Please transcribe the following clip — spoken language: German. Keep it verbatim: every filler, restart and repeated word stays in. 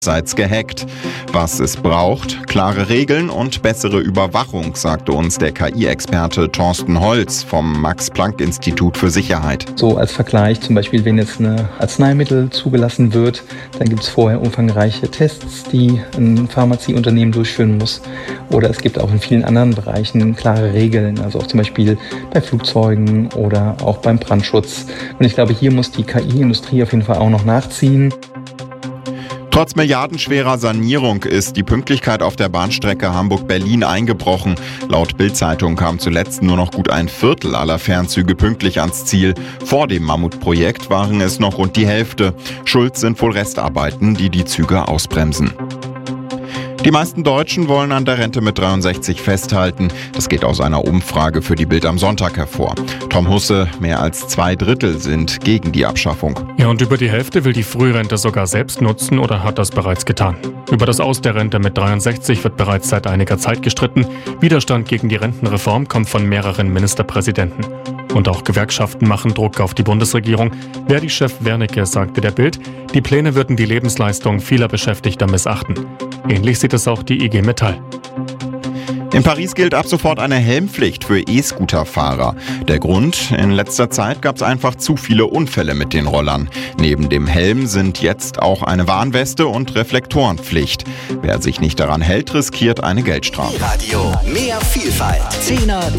Seits gehackt. Was es braucht, klare Regeln und bessere Überwachung, sagte uns der K I-Experte Thorsten Holz vom Max-Planck-Institut für Sicherheit. So als Vergleich zum Beispiel, wenn jetzt ein Arzneimittel zugelassen wird, dann gibt es vorher umfangreiche Tests, die ein Pharmazieunternehmen durchführen muss. Oder es gibt auch in vielen anderen Bereichen klare Regeln, also auch zum Beispiel bei Flugzeugen oder auch beim Brandschutz. Und ich glaube, hier muss die K I-Industrie auf jeden Fall auch noch nachziehen. Trotz milliardenschwerer Sanierung ist die Pünktlichkeit auf der Bahnstrecke Hamburg-Berlin eingebrochen. Laut Bild-Zeitung kam zuletzt nur noch gut ein Viertel aller Fernzüge pünktlich ans Ziel. Vor dem Mammutprojekt waren es noch rund die Hälfte. Schuld sind wohl Restarbeiten, die die Züge ausbremsen. Die meisten Deutschen wollen an der Rente mit dreiundsechzig festhalten. Das geht aus einer Umfrage für die Bild am Sonntag hervor. Tom Husse, mehr als zwei Drittel sind gegen die Abschaffung. Ja, und über die Hälfte will die Frührente sogar selbst nutzen oder hat das bereits getan. Über das Aus der Rente mit dreiundsechzig wird bereits seit einiger Zeit gestritten. Widerstand gegen die Rentenreform kommt von mehreren Ministerpräsidenten. Und auch Gewerkschaften machen Druck auf die Bundesregierung. Verdi-Chef Wernicke sagte der Bild, die Pläne würden die Lebensleistung vieler Beschäftigter missachten. Ähnlich sieht es auch die I G Metall. In Paris gilt ab sofort eine Helmpflicht für E-Scooter-Fahrer. Der Grund? In letzter Zeit gab es einfach zu viele Unfälle mit den Rollern. Neben dem Helm sind jetzt auch eine Warnweste und Reflektorenpflicht. Wer sich nicht daran hält, riskiert eine Geldstrafe. Radio, mehr Vielfalt. Zehner